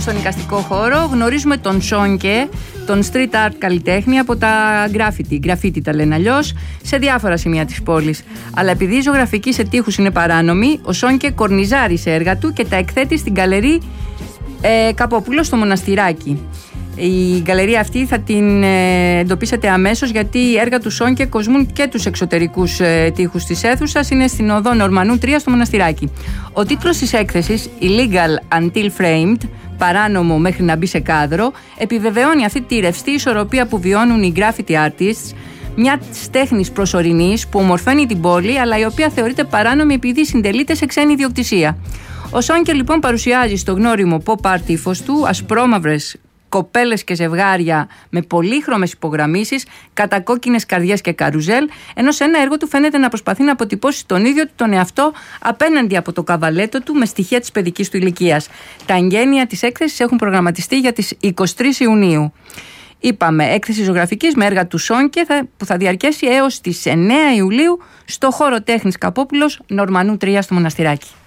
στον εικαστικό χώρο γνωρίζουμε τον Σόνκε, τον street art καλλιτέχνη από τα graffiti τα λένε αλλιώς, σε διάφορα σημεία της πόλης. Αλλά επειδή η ζωγραφική σε τοίχους είναι παράνομη, ο Σόνκε κορνιζάρει σε έργα του και τα εκθέτει στην γκαλερί Καπόπουλο στο Μοναστηράκι. Η γκαλερία αυτή θα την εντοπίσετε αμέσως, γιατί οι έργα του Σόνκε κοσμούν και τους εξωτερικούς τοίχους της αίθουσας. Είναι στην οδό Νορμανού 3 στο Μοναστηράκι. Ο τίτλος της έκθεσης, Illegal Until Framed, παράνομο μέχρι να μπει σε κάδρο, επιβεβαιώνει αυτή τη ρευστή ισορροπία που βιώνουν οι graffiti artists, μια τέχνης προσωρινής που ομορφαίνει την πόλη, αλλά η οποία θεωρείται παράνομη επειδή συντελείται σε ξένη ιδιοκτησία. Ο Σόνκε λοιπόν παρουσιάζει στο γνώριμο pop art ύφος του ασπρόμαυρες κοπέλες και ζευγάρια με πολύχρωμες υπογραμμίσεις, κατακόκκινες καρδιές και καρουζέλ, ενώ σε ένα έργο του φαίνεται να προσπαθεί να αποτυπώσει τον ίδιο τον εαυτό απέναντι από το καβαλέτο του με στοιχεία της παιδικής του ηλικίας. Τα εγγένεια της έκθεσης έχουν προγραμματιστεί για τις 23 Ιουνίου. Είπαμε, έκθεση ζωγραφικής με έργα του Σόνκε που θα διαρκέσει έως τις 9 Ιουλίου στο χώρο τέχνης Καπόπουλος Νορμανού 3 στο Μοναστηράκι.